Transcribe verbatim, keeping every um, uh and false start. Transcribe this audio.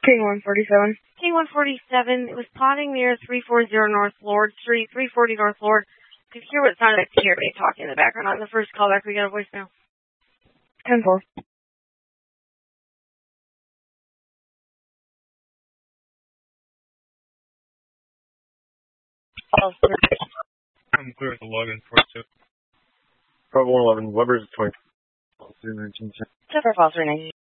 King one forty-seven. King one forty-seven, it was potting near three forty North Lord Street, three forty North Lord. Could hear what sounded like Terry talking in the background. On the first call back, we got a voicemail. ten four. I'm clear with the login for it, too. Bravo one eleven, Weber's twenty. nineteen ten. Separate Foster nine.